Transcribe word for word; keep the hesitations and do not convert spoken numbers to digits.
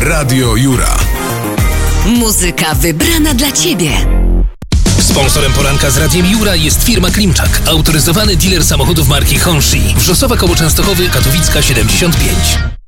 Radio Jura. Muzyka wybrana dla Ciebie. Sponsorem poranka z Radiem Jura jest firma Klimczak, autoryzowany dealer samochodów marki Honshi. Wrzosowa koło Częstochowy, Katowicka siedemdziesiąt pięć.